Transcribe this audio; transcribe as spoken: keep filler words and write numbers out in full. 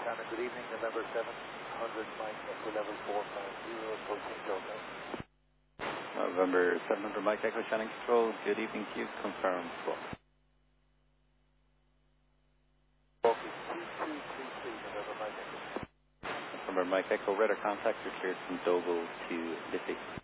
China, good evening, November seven hundred, Mike, Echo level four five zero, approaching Delta. November seven hundred, Mike, Echo Shannon Control, good evening to you, confirm squawk. Squawk is two two three three, November Mike Echo. November Mike Echo, radar contact, you're cleared from Doble to Liffey.